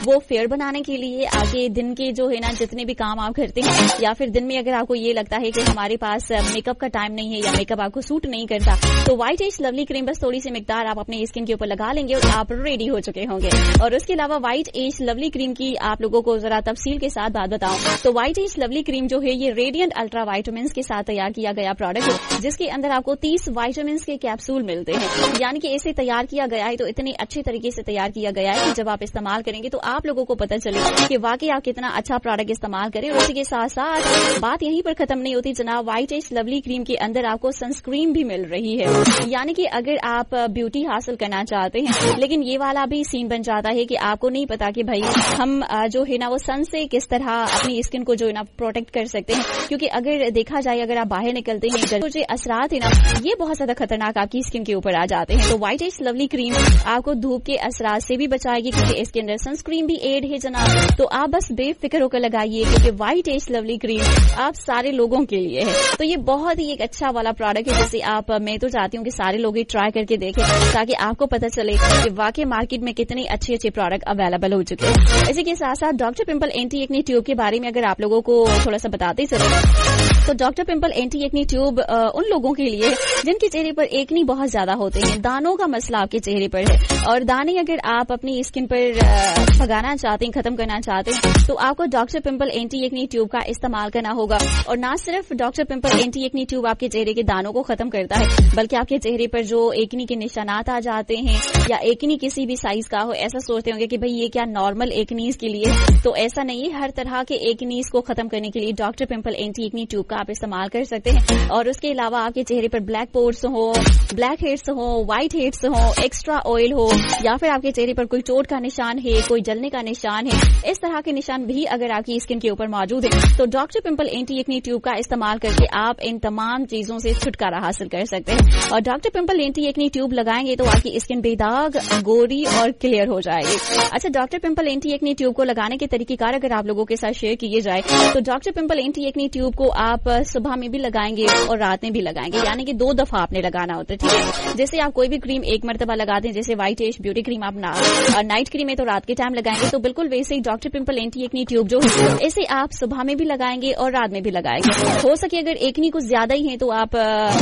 وہ فیئر بنانے کے لیے آگے دن کے جو ہے نا جتنے بھی کام آپ کرتے ہیں یا پھر دن میں اگر آپ کو یہ لگتا ہے کہ ہمارے پاس میک اپ کا ٹائم نہیں ہے یا میک اپ آپ کو سوٹ نہیں کرتا تو وائٹ ایج لولی کریم بس تھوڑی سی مقدار آپ اپنے اسکن کے اوپر لگا لیں گے اور آپ ریڈی ہو چکے ہوں گے. اور اس کے علاوہ وائٹ ایج لولی کریم کی آپ لوگوں کو ذرا تفصیل کے ساتھ بات بتاؤں تو وائٹ ایج لولی کریم جو ہے یہ ریڈینٹ الٹرا وائٹامنس کے ساتھ تیار کیا گیا پروڈکٹ ہے جس کے اندر آپ کو 30 وائٹامنس کے کیپسول ملتے ہیں. یعنی کہ اسے تیار کیا گیا ہے تو اتنے اچھے طریقے سے تیار کیا گیا ہے کہ جب آپ استعمال کریں گے تو آپ لوگوں کو پتہ چلے کہ واقعی آپ کتنا اچھا پروڈکٹ استعمال کریں. اور اسی کے ساتھ ساتھ بات یہیں پر ختم نہیں ہوتی جناب, وائٹ ایج لولی کریم کے اندر آپ کو سنسکرین بھی مل رہی ہے. یعنی کہ اگر آپ بیوٹی حاصل کرنا چاہتے ہیں لیکن یہ والا بھی سین بن جاتا ہے کہ آپ کو نہیں پتا کہ بھائی ہم جو ہے نا وہ سن سے کس طرح اپنی اسکن کو جو ہے نا پروٹیکٹ کر سکتے ہیں, کیونکہ اگر دیکھا جائے اگر آپ باہر نکلتے ہیں جو اثرات ہیں نا یہ بہت زیادہ خطرناک آپ کی اسکن کے اوپر آ جاتے ہیں. تو وائٹ ایج لولی کریم آپ کو دھوپ کے اثرات سے بھی بچائے گی کیونکہ اس کے اندر سنسکرین بھی ایڈ ہے جناب. تو آپ بس بے فکر ہو کر لگائیے کیونکہ وائٹ ایج لولی کریم آپ سارے لوگوں کے لیے ہے. تو یہ بہت ہی ایک اچھا والا پروڈکٹ ہے جسے آپ میں تو چاہتی ہوں کہ سارے لوگ ٹرائی کر کے دیکھیں تاکہ آپ کو پتہ چلے کہ واقعی مارکیٹ میں کتنے اچھے اچھے پروڈکٹ اویلیبل ہو چکے ہیں. اسی کے ساتھ ساتھ doctor pimple anti acne tube کے بارے میں اگر آپ لوگوں کو تھوڑا سا بتاتے چلیں تو doctor pimple anti acne tube ان لوگوں کے لیے جن کے چہرے پر ایکنی بہت زیادہ ہوتے ہیں, دانوں کا مسئلہ آپ کے چہرے پر ہے اور دانے اگر آپ اپنی اسکن پر بھگانا چاہتے ہیں, ختم کرنا چاہتے ہیں تو آپ کو doctor pimple anti acne tube کا استعمال کرنا ہوگا. اور نہ صرف doctor pimple anti acne tube آپ کے چہرے کے دانوں کو ختم کرتا ہے بلکہ آپ کے چہرے پر جو ایکنی کے نشانات آ جاتے ہیں یا ایکنی کسی بھی سائز کا ہو, ایسا سوچتے ہوں گے کہ بھئی یہ کیا نارمل ایکنیز کے لیے, تو ایسا نہیں ہے. ہر طرح کے ایکنیز کو ختم کرنے کے لیے doctor pimple anti acne tube کا آپ استعمال کر سکتے ہیں. اور اس کے علاوہ آپ کے چہرے پر بلیک پورس ہو, بلیک ہیڈس ہو, وائٹ ہیڈس ہو, ایکسٹرا آئل ہو یا پھر آپ کے چہرے پر کوئی چوٹ کا نشان ہے, کوئی جلنے کا نشان ہے, اس طرح کے نشان بھی اگر آپ کی اسکن کے اوپر موجود ہے تو doctor pimple anti acne tube کا استعمال کر کے آپ ان تمام چیزوں سے چھٹکارا حاصل کر سکتے ہیں. اور doctor pimple anti acne tube لگائیں گے تو آپ کی اسکن بے داغ, گوری اور کلیئر ہو جائے گی. اچھا, doctor pimple anti acne tube کو لگانے کے طریقہ کار اگر آپ لوگوں کے ساتھ شیئر کیے جائے تو doctor pimple anti acne tube کو آپ صبح میں بھی لگائیں گے اور رات میں بھی لگائیں گے, یعنی کہ 2 دفعہ آپ نے لگانا ہوتا ہے. ٹھیک ہے, جیسے آپ کوئی بھی کریم ایک مرتبہ لگاتے ہیں, جیسے وائٹ ایج بیوٹی کریم آپ نائٹ کریم ہے تو رات کے ٹائم لگائیں گے, تو بالکل ویسے ہی doctor pimple anti acne tube جو ہے اسے آپ صبح میں بھی لگائیں گے اور رات میں بھی لگائیں گے. ہو سکے اگر ایکنی کچھ زیادہ ہی ہے تو آپ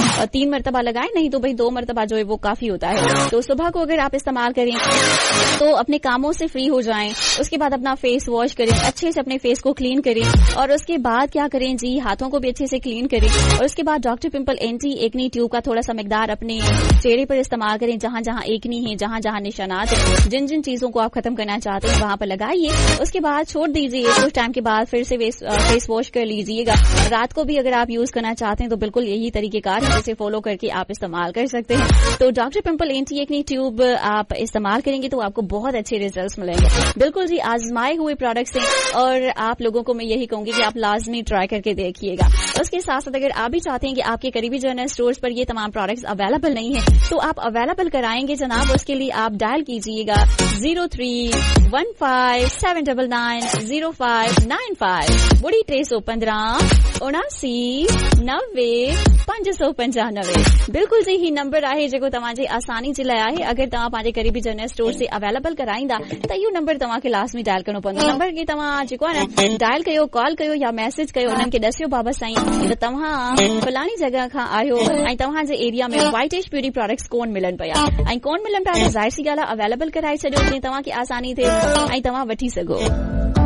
3 مرتبہ لگائیں, نہیں تو بھائی 2 مرتبہ جو ہے وہ کافی ہوتا ہے. تو صبح کو اگر آپ استعمال کریں تو اپنے کاموں سے فری ہو جائیں, اس کے بعد اپنا فیس واش کریں, اچھے سے اپنے فیس کو کلین کریں اور اس کے بعد کیا کریں جی, ہاتھوں کو بھی اچھے سے کلین کریں اور اس کے بعد doctor pimple anti acne tube کا تھوڑا سا مقدار اپنے چہرے پر استعمال کریں, جہاں جہاں ایکنی ہے, جہاں جہاں نشانات ہیں, جن جن چیزوں کو آپ ختم کرنا چاہتے ہیں وہاں پر لگائیے. اس کے بعد چھوڑ دیجیے, کچھ ٹائم کے بعد پھر سے فیس واش کر لیجیے گا. رات کو بھی اگر آپ یوز کرنا چاہتے ہیں تو بالکل یہی طریقہ کار ہے جسے فالو کر کے آپ استعمال کر سکتے ہیں. تو doctor pimple anti acne tube آپ استعمال کریں گے تو آپ کو بہت اچھے ریزلٹس ملیں گے. بالکل جی, آزمائے ہوئے پروڈکٹس ہیں اور آپ لوگوں کو میں یہی کہوں گی کہ آپ لازمی ٹرائی کر کے دیکھیے گا. اس کے ساتھ ساتھ اگر آپ بھی چاہتے ہیں کہ آپ کے قریبی جنرل اسٹورز پر یہ تمام پروڈکٹس اویلیبل نہیں ہیں تو آپ اویلیبل کرائیں گے جناب. اس کے لیے آپ ڈائل کیجیے گا 0315790595 بڑی 315 بالکل جی ہی نمبر ہے جو تمہیں آسانی سے لایا ہے. اگر تم قریبی جنرل اسٹور سے اویلیبل کرائیں تو یہ نمبر تمہیں لازمی ڈائل کرنا پڑتا. نمبر کی ڈائل کر کال کر یا میسج کر ان کے دسو بابا سائیں تو فلانی جگہ کا آयो تمہیں ایریا میں وائٹ ایج بیوٹی پروڈکٹس کون ملن پیا کون ملن پیا, ظاہر سی گال اویلیبل کرائی چڈو جی تمہیں آسانی تھے تم وٹھی سگو.